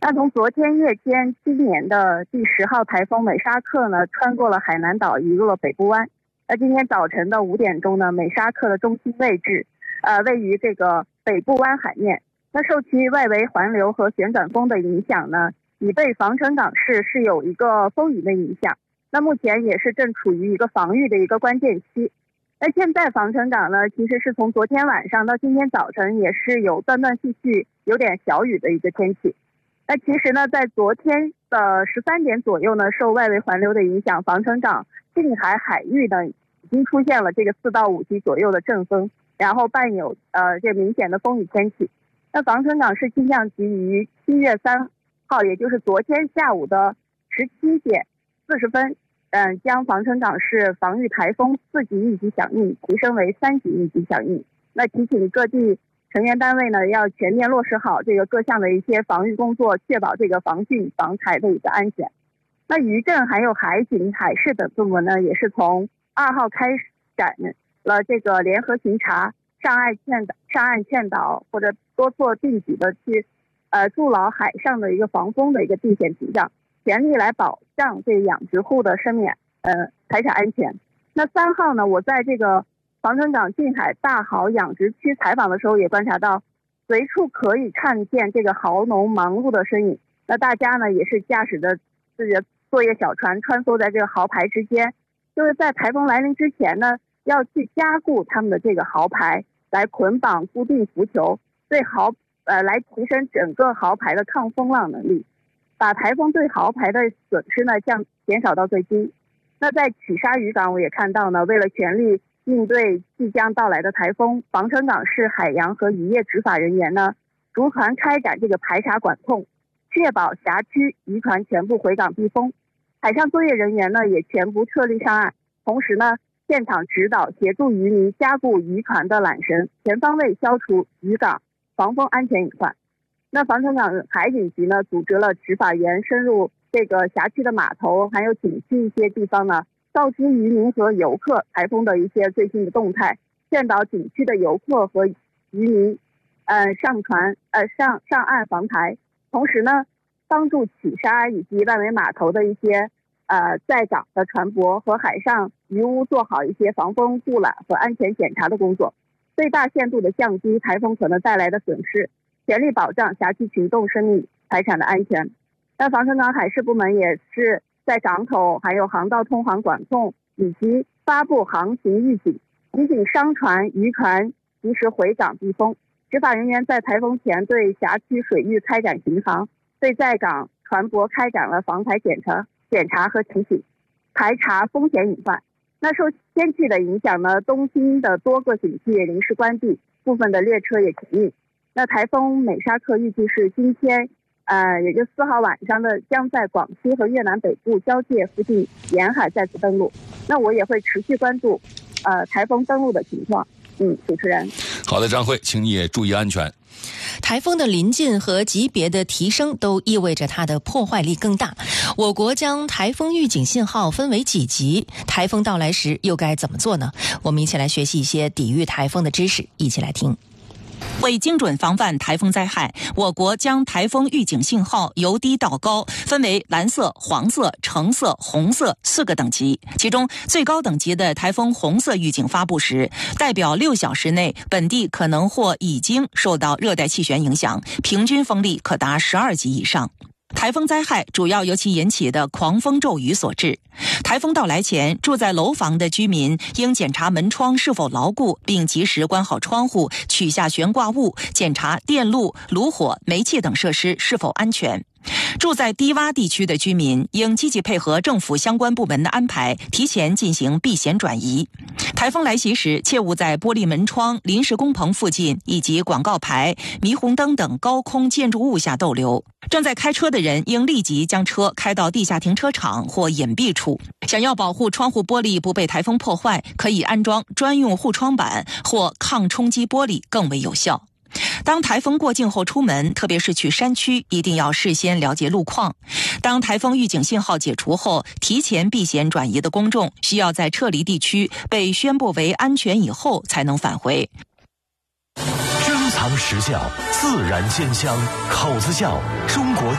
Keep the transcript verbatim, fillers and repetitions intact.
那从昨天夜间，今年的第十号台风美沙克呢，穿过了海南岛，移入了北部湾。那今天早晨的五点钟呢，美沙克的中心位置，呃，位于这个北部湾海面。那受其外围环流和旋转风的影响呢，已被防城港市是有一个风雨的影响。那目前也是正处于一个防御的一个关键期。那现在防城港呢，其实是从昨天晚上到今天早晨，也是有断断续续有点小雨的一个天气。那其实呢，在昨天的十三点左右呢，受外围环流的影响，防城港近海海域呢已经出现了这个四到五级左右的阵风，然后伴有呃这明显的风雨天气。那防城港市气象局于七月三号，也就是昨天下午的十七点四十分，嗯，将防城港市防御台风四级应急响应提升为三级应急响应。那提醒各地成员单位呢，要全面落实好这个各项的一些防御工作，确保这个防汛防台的一个安全。那渔政还有海警、海事等部门呢，也是从二号开展了这个联合巡查、上岸劝导、上岸劝导或者多措并举的去呃筑牢海上的一个防风的一个地险屏障，全力来保障这个养殖户的生命呃财产安全。那三号呢，我在这个防城港近海大蚝养殖区采访的时候，也观察到随处可以看见这个蚝农忙碌的身影。那大家呢也是驾驶着自己的作业小船穿梭在这个蚝排之间，就是在台风来临之前呢，要去加固他们的这个蚝排，来捆绑固定浮球，对蚝呃来提升整个蚝排的抗风浪能力，把台风对蚝排的损失呢降减少到最低。那在曲沙渔港，我也看到呢，为了全力应对即将到来的台风，防城港市海洋和渔业执法人员呢，逐船开展这个排查管控，确保辖区渔船全部回港避风。海上作业人员呢，也全部撤离上岸，同时呢，现场指导协助渔民加固渔船的缆绳，全方位消除渔港防风安全隐患。那防城港海警局呢，组织了执法员深入这个辖区的码头还有景区一些地方呢，告知渔民和游客台风的一些最新的动态，劝导景区的游客和渔民呃上船呃上上岸防台。同时呢，帮助曲沙以及外围码头的一些呃在港的船舶和海上渔屋做好一些防风护栏和安全检查的工作，最大限度的降低台风可能带来的损失，全力保障辖区群众生命财产的安全。那防城港海事部门也是在港口还有航道通航管控以及发布航行预警，提醒商船渔船及时回港避风。执法人员在台风前对辖区水域开展巡航，对在港船舶开展了防台检查检查和提醒，排查风险隐患。那受天气的影响呢，东京的多个景区也临时关闭，部分的列车也停运。那台风美沙克预计是今天呃，也就四号晚上的将在广西和越南北部交界附近沿海再次登陆。那我也会持续关注呃台风登陆的情况。嗯，主持人。 好的，张慧，请你也注意安全。 台风的临近和级别的提升都意味着它的破坏力更大。我国将台风预警信号分为几级？台风到来时又该怎么做呢？我们一起来学习一些抵御台风的知识，一起来听。 为精准防范台风灾害，我国将台风预警信号由低到高分为蓝色、黄色、橙色、红色四个等级。其中最高等级的台风红色预警发布时，代表六小时内本地可能或已经受到热带气旋影响，平均风力可达十二级以上。台风灾害主要由其引起的狂风骤雨所致。台风到来前，住在楼房的居民应检查门窗是否牢固，并及时关好窗户，取下悬挂物，检查电路、炉火、煤气等设施是否安全。住在低洼地区的居民应积极配合政府相关部门的安排，提前进行避险转移。台风来袭时，切勿在玻璃门窗、临时工棚附近以及广告牌、霓虹灯等高空建筑物下逗留。正在开车的人应立即将车开到地下停车场或隐蔽处。想要保护窗户玻璃不被台风破坏，可以安装专用护窗板或抗冲击玻璃更为有效。当台风过境后出门，特别是去山区，一定要事先了解路况。当台风预警信号解除后，提前避险转移的公众需要在撤离地区被宣布为安全以后才能返回。 珍藏实效，自然鲜香，口子窖，中国